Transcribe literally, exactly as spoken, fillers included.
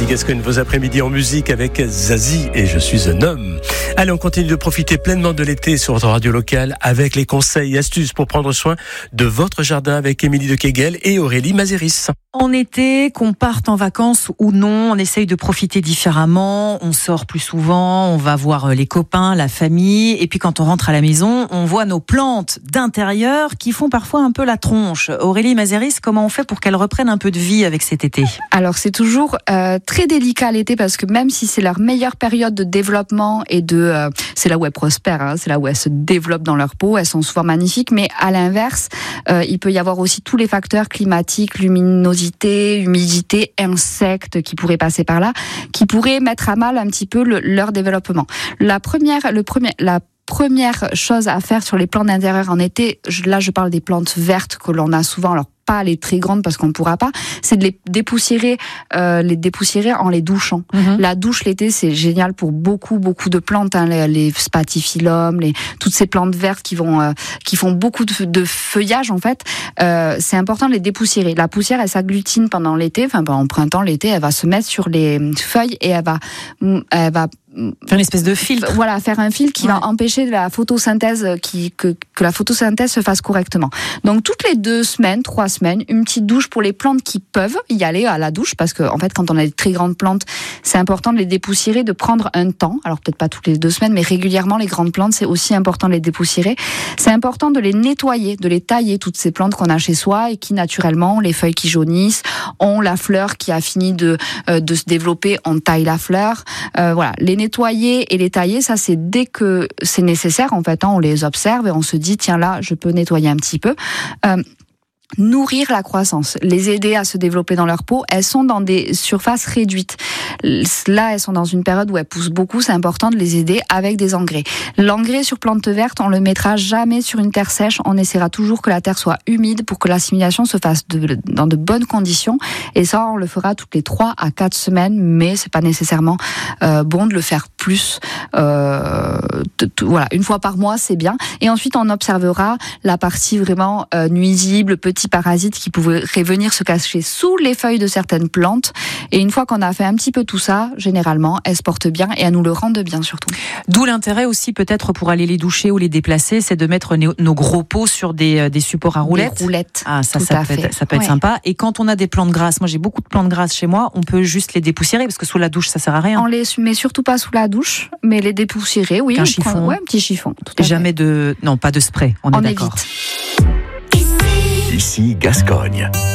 Fantasy Gascogne, vos après-midi en musique avec Zazie et Je suis un homme. Allez, on continue de profiter pleinement de l'été sur votre radio locale avec les conseils et astuces pour prendre soin de votre jardin avec Émilie de Kegel et Aurélie Mazéris. En été, qu'on parte en vacances ou non, on essaye de profiter différemment, on sort plus souvent, on va voir les copains, la famille, et puis quand on rentre à la maison, on voit nos plantes d'intérieur qui font parfois un peu la tronche. Aurélie Mazéris, comment on fait pour qu'elles reprennent un peu de vie avec cet été ? Alors c'est toujours euh, très délicat l'été parce que même si c'est leur meilleure période de développement et de, euh, c'est là où elles prospèrent, hein, c'est là où elles se développent dans leur peau, elles sont souvent magnifiques, mais à l'inverse, euh, il peut y avoir aussi tous les facteurs climatiques, luminosité, humidité, insectes qui pourraient passer par là, qui pourraient mettre à mal un petit peu le, leur développement. La première, le premier, la première chose à faire sur les plantes d'intérieur en été, là je parle des plantes vertes que l'on a souvent, alors pas les très grandes parce qu'on ne pourra pas, c'est de les dépoussiérer, euh, les dépoussiérer en les douchant. Mmh. La douche l'été, c'est génial pour beaucoup, beaucoup de plantes, hein, les, les spathiphyllum, les, toutes ces plantes vertes qui vont, euh, qui font beaucoup de, de feuillage en fait. Euh, c'est important de les dépoussiérer. La poussière, elle s'agglutine pendant l'été, enfin en printemps, l'été, elle va se mettre sur les feuilles et elle va, elle va faire une espèce de filtre. Voilà, faire un filtre qui ouais. va empêcher la photosynthèse, qui, que, que la photosynthèse se fasse correctement. Donc toutes les deux semaines, trois semaines, une petite douche pour les plantes qui peuvent y aller à la douche, parce que en fait, quand on a des très grandes plantes, c'est important de les dépoussiérer, de prendre un temps. Alors peut-être pas toutes les deux semaines, mais régulièrement les grandes plantes, c'est aussi important de les dépoussiérer. C'est important de les nettoyer, de les tailler, toutes ces plantes qu'on a chez soi et qui naturellement, les feuilles qui jaunissent, ont la fleur qui a fini de euh, de se développer, on taille la fleur. Euh, voilà, les nettoyer et les tailler, ça c'est dès que c'est nécessaire en fait, hein, on les observe et on se dit tiens là je peux nettoyer un petit peu. Euh, Nourrir la croissance, les aider à se développer dans leur peau. Elles sont dans des surfaces réduites. Là, elles sont dans une période où elles poussent beaucoup. C'est important de les aider avec des engrais. L'engrais sur plante verte, on le mettra jamais sur une terre sèche. On essaiera toujours que la terre soit humide pour que l'assimilation se fasse de, dans de bonnes conditions. Et ça, on le fera toutes les trois à quatre semaines, mais c'est pas nécessairement euh, bon de le faire plus. Euh, t- t- voilà, une fois par mois, c'est bien. Et ensuite, on observera la partie vraiment euh, nuisible, petits parasites qui pourraient venir se cacher sous les feuilles de certaines plantes. Et une fois qu'on a fait un petit peu tout ça, généralement, elles se portent bien et elles nous le rendent bien surtout. D'où l'intérêt aussi peut-être pour aller les doucher ou les déplacer, c'est de mettre nos, nos gros pots sur des, des supports à roulettes. Des roulettes. Ah, ça, ça peut, être, ça peut être ouais. sympa. Et quand on a des plantes grasses, moi j'ai beaucoup de plantes grasses chez moi, on peut juste les dépoussiérer parce que sous la douche ça sert à rien. On les met surtout pas sous la douche, mais les dépoussiérer, oui. Un chiffon. Prend, ouais, un petit chiffon. Tout à Jamais fait. de, non, pas de spray. On est on d'accord. Évite. Ici Gascogne.